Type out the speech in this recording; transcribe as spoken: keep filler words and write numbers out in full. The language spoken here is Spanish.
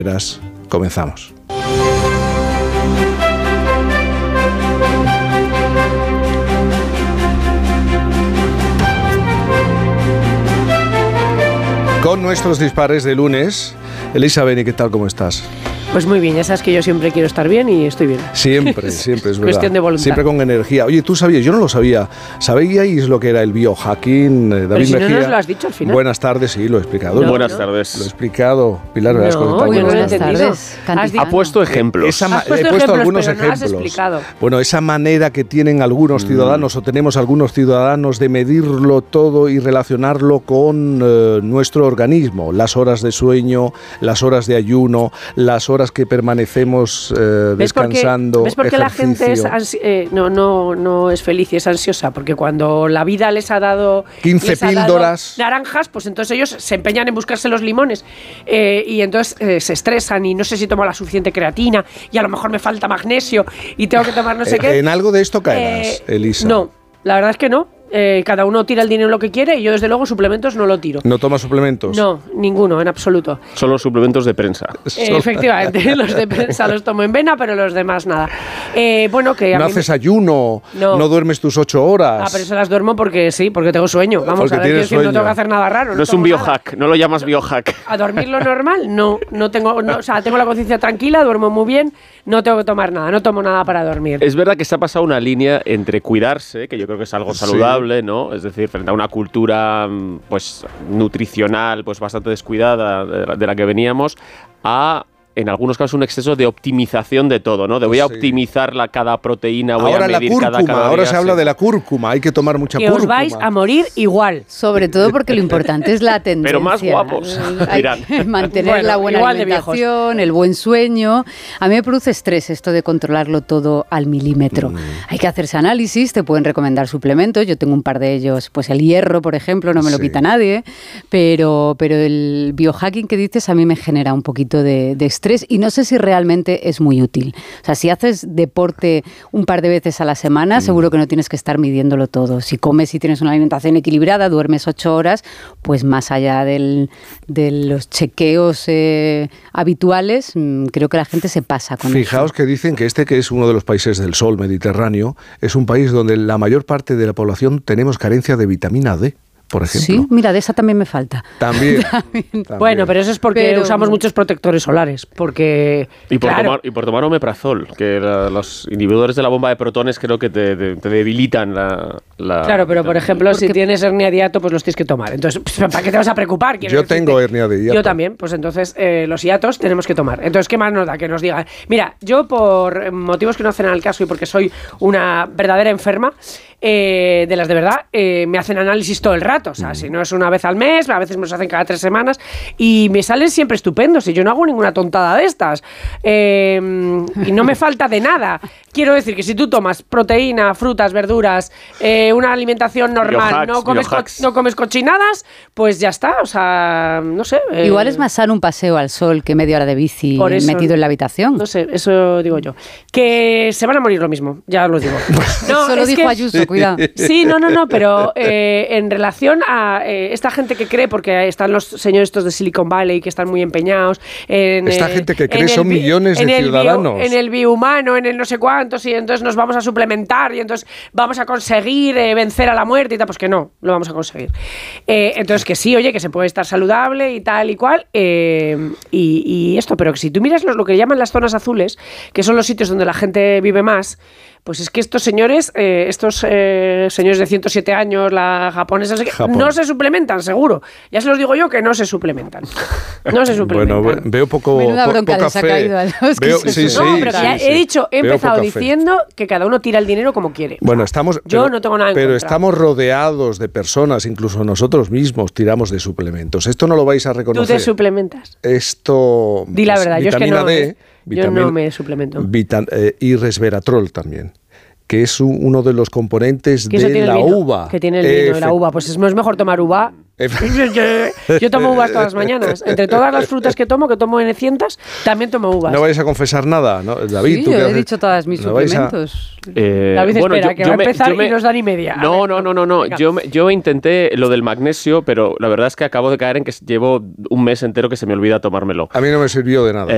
Comenzamos. Con nuestros dispares de lunes, Elisa Beni, ¿qué tal? ¿Cómo estás? Pues muy bien, ya sabes que yo siempre quiero estar bien y estoy bien. Siempre, siempre, es verdad. Cuestión de voluntad. Siempre con energía. Oye, tú sabías, yo no lo sabía. ¿Sabíais lo que era el biohacking? David Pero si Mejía. no nos lo has dicho al final. Buenas tardes, sí, lo he explicado. No, Buenas no. tardes. Lo he explicado. Pilar, ¿me has no, contado? yo no lo he Buenas entendido. tardes. Ha puesto ejemplos. Esa ma- Has puesto he puesto ejemplos, algunos pero no lo has ejemplos. explicado. Bueno, esa manera que tienen algunos ciudadanos, mm. o tenemos algunos ciudadanos, de medirlo todo y relacionarlo con eh, nuestro organismo. Las horas de sueño, las horas de ayuno, las horas que permanecemos eh, descansando. ¿Ves por qué la gente es ansi- eh, no, no, no es feliz y es ansiosa? Porque cuando la vida les ha dado quince les ha píldoras dado naranjas, pues entonces ellos se empeñan en buscarse los limones eh, y entonces eh, se estresan y no sé si tomo la suficiente creatina y a lo mejor me falta magnesio y tengo que tomar no sé eh, qué. En algo de esto caerás, Eh, Elisa. No, la verdad es que no. Eh, cada uno tira el dinero lo que quiere y yo desde luego suplementos no lo tiro. ¿No tomas suplementos? No, ninguno, en absoluto. Solo suplementos de prensa. Eh, efectivamente, los de prensa los tomo en vena, pero los demás nada. Eh, bueno, que a ¿No mí haces ayuno? No. ¿No duermes tus ocho horas? Ah, pero se las duermo porque sí, porque tengo sueño. Vamos Porque a ver, tienes que no sueño. tengo que hacer nada raro. No, No es un tomo biohack, nada. no lo llamas biohack. ¿A dormir lo normal? No, no tengo, no, o sea, tengo la conciencia tranquila, duermo muy bien, no tengo que tomar nada, no tomo nada para dormir. Es verdad que se ha pasado una línea entre cuidarse, que yo creo que es algo saludable, sí. ¿no? Es decir, frente a una cultura pues nutricional pues bastante descuidada de la, de la que veníamos, a en algunos casos un exceso de optimización de todo, ¿no? De voy a sí. optimizar la, cada proteína, voy ahora a medir la cúrcuma, cada caloría. ahora se sí. habla de la cúrcuma, hay que tomar mucha que cúrcuma. os vais a morir igual. Sobre todo porque lo importante es la tendencia. Pero más guapos. Hay que mantener Bueno, la buena igual de alimentación, el buen sueño. A mí me produce estrés esto de controlarlo todo al milímetro. Mm. Hay que hacerse análisis, te pueden recomendar suplementos. Yo tengo un par de ellos, pues el hierro, por ejemplo, no me lo sí. quita nadie. Pero, pero el biohacking que dices a mí me genera un poquito de, de estrés y no sé si realmente es muy útil. O sea, si haces deporte un par de veces a la semana, mm. seguro que no tienes que estar midiéndolo todo. Si comes y tienes una alimentación equilibrada, duermes ocho horas, pues más allá del, de los chequeos eh, habituales, mmm, creo que la gente se pasa con Fijaos eso. Fijaos que dicen que este, que es uno de los países del sol mediterráneo, es un país donde la mayor parte de la población tenemos carencia de vitamina D. Por ejemplo. Sí, mira, de esa también me falta. También. también. también. Bueno, pero eso es porque pero... usamos muchos protectores solares. Porque. Y por, claro. tomar, y por tomar omeprazol, que la, los inhibidores de la bomba de protones creo que te, te, te debilitan la, la. Claro, pero por ejemplo, porque... si tienes hernia de hiato, pues los tienes que tomar. Entonces, ¿para qué te vas a preocupar? Yo decirte? tengo hernia de hiato. Yo también, pues entonces eh, los hiatos tenemos que tomar. Entonces, ¿qué más nos da? Que nos digan. Mira, yo por motivos que no hacen al caso y porque soy una verdadera enferma, eh, de las de verdad, eh, me hacen análisis todo el rato. O sea, mm. si no es una vez al mes, a veces me los hacen cada tres semanas y me salen siempre estupendos y yo no hago ninguna tontada de estas. Eh, y no me falta de nada. Quiero decir que si tú tomas proteína, frutas, verduras, eh, una alimentación normal, biohacks, no, comes co- no comes cochinadas, pues ya está. O sea, no sé. Eh, Igual es más sano un paseo al sol que media hora de bici eso, metido en la habitación. No sé, eso digo yo. Que se van a morir lo mismo, ya os lo digo. No, eso lo dijo que, Ayuso, cuidado. Sí, no, no, no, pero eh, en relación a eh, esta gente que cree, porque están los señores estos de Silicon Valley que están muy empeñados en... Esta eh, gente que cree son bi- millones de en ciudadanos. Bio, en el biohumano, en el no sé cuántos, y entonces nos vamos a suplementar y entonces vamos a conseguir eh, vencer a la muerte y tal, pues que no, lo vamos a conseguir. Eh, entonces que sí, oye, que se puede estar saludable y tal y cual, eh, y, y esto, pero que si tú miras lo, lo que llaman las zonas azules, que son los sitios donde la gente vive más, pues es que estos señores, eh, estos eh, señores de ciento siete años, la japonesa, Japón. no se suplementan, seguro. Ya se los digo yo que no se suplementan. No se suplementan. Bueno, veo poco, Menuda po- bronca poca les ha fe. caído a los que Veo, se sí, sí, no, pero sí, ya sí. he dicho, he Veo empezado poca diciendo fe. Que cada uno tira el dinero como quiere. Bueno, estamos, yo pero, no tengo nada en pero contra. estamos rodeados de personas, incluso nosotros mismos tiramos de suplementos. Esto no lo vais a reconocer. ¿Tú te suplementas? Esto. Di la verdad, yo es que no, D, eh, vitamina, yo no me suplemento. Vita, eh, y resveratrol también, que es un, uno de los componentes que de la uva. Que tiene el vino de la uva. Pues es, no es mejor tomar uva. Yo tomo uvas todas las mañanas. Entre todas las frutas que tomo, que tomo en cientos, también tomo uvas. No vais a confesar nada, ¿no? David, sí, ¿tú yo qué he haces? dicho todas mis ¿No suplementos. A... Eh, David, bueno, espera, yo, que yo va me, a empezar me... y nos da ni media. A no, ver, no, no, no, no. Yo, me, yo intenté lo del magnesio, pero la verdad es que acabo de caer en que llevo un mes entero que se me olvida tomármelo. A mí no me sirvió de nada.